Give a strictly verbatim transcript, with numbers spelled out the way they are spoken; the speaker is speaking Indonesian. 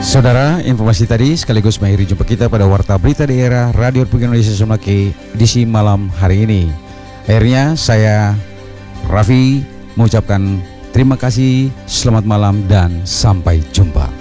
Saudara, informasi tadi sekaligus mengakhiri jumpa kita pada Warta Berita Daerah Radio Republik Indonesia Sonake edisi malam hari ini. Akhirnya saya Raffi mengucapkan terima kasih, selamat malam dan sampai jumpa.